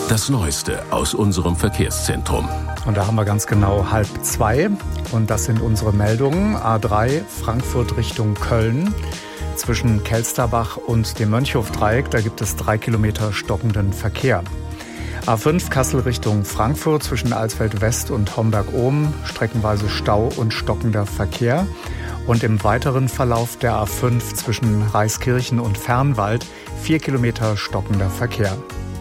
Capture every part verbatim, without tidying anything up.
Das Neueste aus unserem Verkehrszentrum. Und da haben wir ganz genau halb zwei. Und das sind unsere Meldungen. A drei Frankfurt Richtung Köln. Zwischen Kelsterbach und dem Mönchhof-Dreieck, da gibt es drei Kilometer stockenden Verkehr. A fünf Kassel Richtung Frankfurt zwischen Alsfeld-West und Homberg-Ohm, streckenweise Stau und stockender Verkehr. Und im weiteren Verlauf der A fünf zwischen Reiskirchen und Fernwald vier Kilometer stockender Verkehr.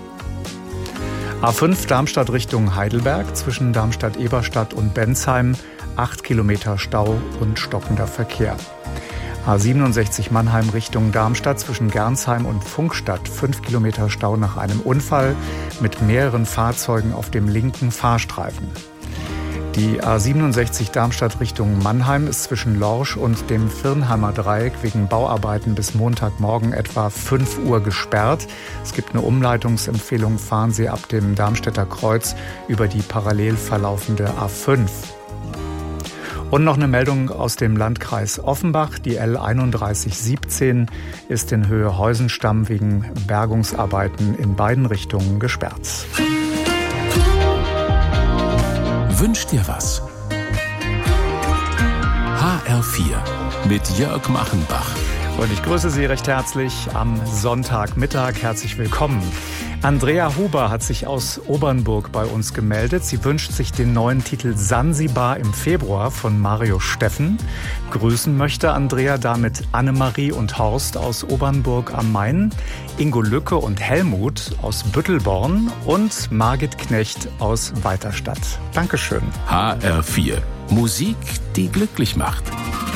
A fünf Darmstadt Richtung Heidelberg zwischen Darmstadt-Eberstadt und Bensheim acht Kilometer Stau und stockender Verkehr. A siebenundsechzig Mannheim Richtung Darmstadt zwischen Gernsheim und Funkstadt fünf Kilometer Stau nach einem Unfall mit mehreren Fahrzeugen auf dem linken Fahrstreifen. Die A siebenundsechzig Darmstadt Richtung Mannheim ist zwischen Lorsch und dem Virnheimer Dreieck wegen Bauarbeiten bis Montagmorgen etwa fünf Uhr gesperrt. Es gibt eine Umleitungsempfehlung, fahren Sie ab dem Darmstädter Kreuz über die parallel verlaufende A fünf. Und noch eine Meldung aus dem Landkreis Offenbach. Die L einunddreißig siebzehn ist in Höhe Heusenstamm wegen Bergungsarbeiten in beiden Richtungen gesperrt. Wünsch dir was? H R vier mit Jörg Machenbach. Und ich grüße Sie recht herzlich am Sonntagmittag. Herzlich willkommen. Andrea Huber hat sich aus Obernburg bei uns gemeldet. Sie wünscht sich den neuen Titel Sansibar im Februar von Mario Steffen. Grüßen möchte Andrea damit Annemarie und Horst aus Obernburg am Main, Ingo Lücke und Helmut aus Büttelborn und Margit Knecht aus Weiterstadt. Dankeschön. H R vier. Musik, die glücklich macht.